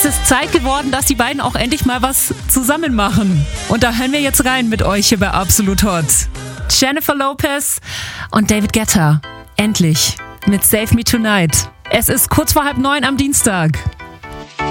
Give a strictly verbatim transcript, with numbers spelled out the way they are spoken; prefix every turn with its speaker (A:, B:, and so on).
A: es Zeit geworden, dass die beiden auch endlich mal was zusammen machen. Und da hören wir jetzt rein mit euch hier bei Absolut Hot. Jennifer Lopez und David Guetta. Endlich mit Save Me Tonight. Es ist kurz vor halb neun am Dienstag.